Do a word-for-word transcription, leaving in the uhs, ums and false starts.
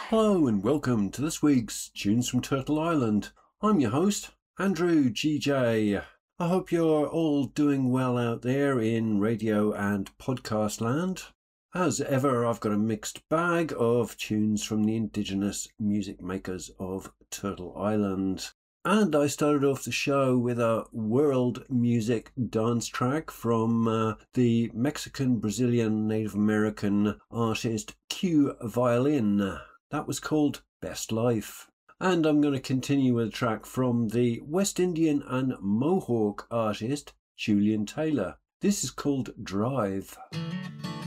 Hello and welcome to this week's Tunes from Turtle Island. I'm your host, Andrew G J. I hope you're all doing well out there in radio and podcast land. As ever, I've got a mixed bag of tunes from the indigenous music makers of Turtle Island. And I started off the show with a world music dance track from uh, the Mexican-Brazilian Native American artist Q Violin. That was called Best Life. And I'm going to continue with a track from the West Indian and Mohawk artist Julian Taylor. This is called Drive.